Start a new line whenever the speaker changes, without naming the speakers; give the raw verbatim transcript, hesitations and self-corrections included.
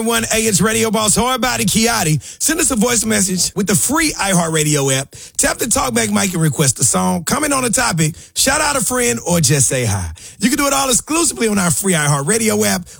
One A, it's Radio Boss Hardbody Kiati. Send us a voice message with the free iHeartRadio app. Tap the talkback mic and request a song. Comment on a topic, shout out a friend, or just say hi. You can do it all exclusively on our free iHeartRadio app.